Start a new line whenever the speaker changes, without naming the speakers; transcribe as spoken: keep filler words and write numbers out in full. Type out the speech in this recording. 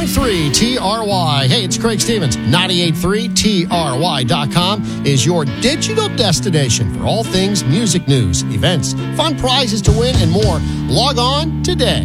point three T R Y. Hey, it's Craig Stevens. ninety-eight point three T R Y dot com is your digital destination for all things music news, events, fun prizes to win, and more. Log on today.